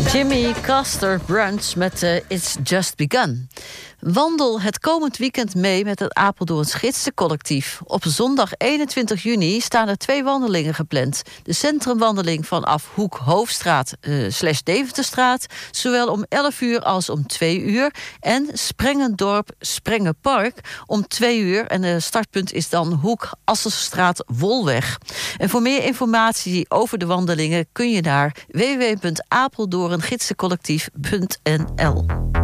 Jimmy Castor Brunch met It's Just Begun. Wandel het komend weekend mee met het Apeldoorns Gidsencollectief. Op zondag 21 juni staan er 2 wandelingen gepland. De centrumwandeling vanaf Hoek Hoofdstraat /Deventerstraat... zowel om 11 uur als om 2 uur. En Sprengendorp Sprengenpark om 2 uur. En de startpunt is dan Hoek Asselstraat Wolweg. En voor meer informatie over de wandelingen kun je naar www.apeldoorngidsencollectief.nl.